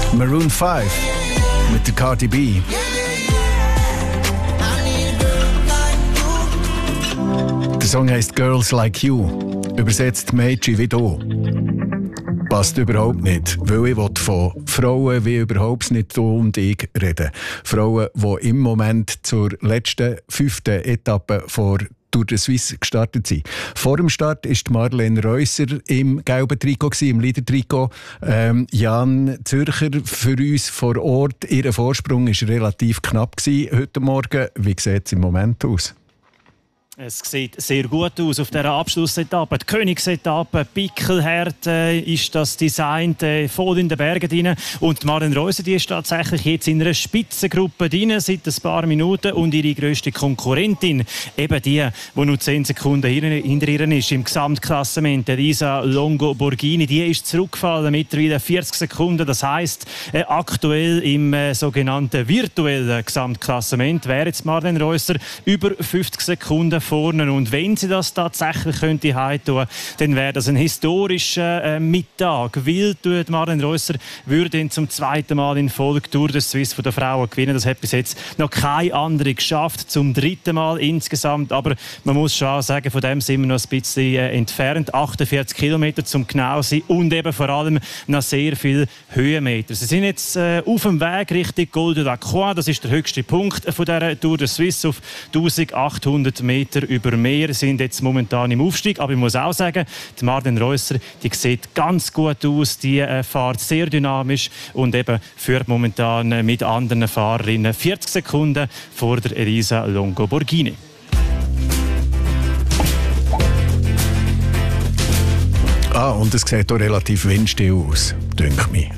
Maroon 5 mit der Cardi B. Der Song heisst Girls Like You, übersetzt Mädchen wie du. Passt überhaupt nicht, weil ich von Frauen wie überhaupt nicht du und ich reden. Frauen, die im Moment zur letzten 5. Etappe vor Tour de Suisse gestartet sind. Vor dem Start war Marlene Reusser im gelben Trikot, im Leader-Trikot. Jan Zürcher für uns vor Ort. Ihr Vorsprung war relativ knapp heute Morgen. Wie sieht es im Moment aus? Es sieht sehr gut aus auf dieser Abschlussetappe. Die Königsetappe, pickelhart ist das Design, voll in den Bergen drin. Und Marlene Reusser, die ist tatsächlich jetzt in einer Spitzengruppe drin, seit ein paar Minuten. Und ihre grösste Konkurrentin, eben die nur 10 Sekunden hinter ihr ist im Gesamtklassement, Elisa Longo Borghini, die ist zurückgefallen, mittlerweile 40 Sekunden. Das heisst, aktuell im sogenannten virtuellen Gesamtklassement wäre jetzt Marlene Reusser über 50 Sekunden vorne. Und wenn sie das tatsächlich könnte heimtun, dann wäre das ein historischer Mittag. Weil Marlene Reusser würde zum 2. Mal in Folge Tour de Suisse von der Frauen gewinnen. Das hat bis jetzt noch keine andere geschafft. Zum 3. Mal insgesamt. Aber man muss schon auch sagen, von dem sind wir noch ein bisschen entfernt. 48 Kilometer zum genau sein und eben vor allem noch sehr viele Höhenmeter. Sie sind jetzt auf dem Weg Richtung Col de la Croix. Das ist der höchste Punkt von der Tour de Suisse auf 1800 Meter über Meer, sind jetzt momentan im Aufstieg. Aber ich muss auch sagen, die Marlene Reusser, die sieht ganz gut aus, die fährt sehr dynamisch und eben führt momentan mit anderen Fahrerinnen 40 Sekunden vor der Elisa Longo Borghini. Und es sieht auch relativ windstill aus, denke ich.